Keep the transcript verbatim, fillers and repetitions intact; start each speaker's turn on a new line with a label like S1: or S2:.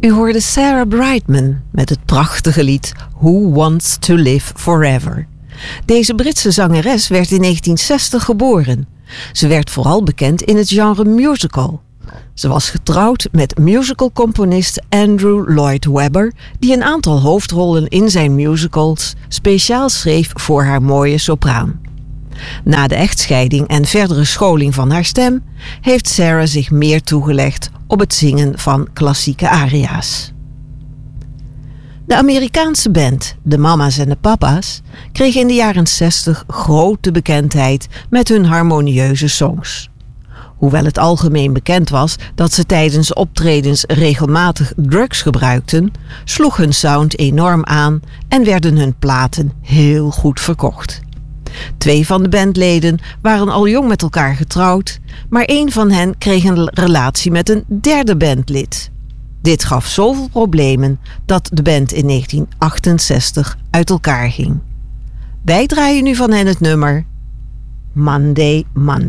S1: U hoorde Sarah Brightman met het prachtige lied Who Wants to Live Forever. Deze Britse zangeres werd in negentien zestig geboren. Ze werd vooral bekend in het genre musical. Ze was getrouwd met musicalcomponist Andrew Lloyd Webber, die een aantal hoofdrollen in zijn musicals speciaal schreef voor haar mooie sopraan. Na de echtscheiding en verdere scholing van haar stem heeft Sarah zich meer toegelegd op het zingen van klassieke aria's. De Amerikaanse band, de Mama's en de Papa's, kreeg in de jaren zestig grote bekendheid met hun harmonieuze songs. Hoewel het algemeen bekend was dat ze tijdens optredens regelmatig drugs gebruikten, sloeg hun sound enorm aan en werden hun platen heel goed verkocht. Twee van de bandleden waren al jong met elkaar getrouwd, maar één van hen kreeg een relatie met een derde bandlid. Dit gaf zoveel problemen dat de band in negentien achtenzestig uit elkaar ging. Wij draaien nu van hen het nummer Monday, Monday.